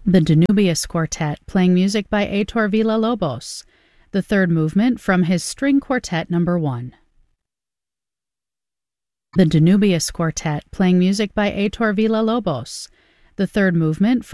The Danubius Quartet, playing music by Heitor Villa-Lobos, the third movement from his String Quartet No. 1. The Danubius Quartet, playing music by Heitor Villa-Lobos, the third movement from